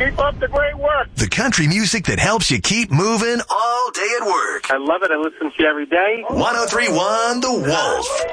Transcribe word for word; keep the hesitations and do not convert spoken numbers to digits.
Keep up the great work. The country music that helps you keep moving all day at work. I love it. I listen to you every day. one oh three point one The Wolf.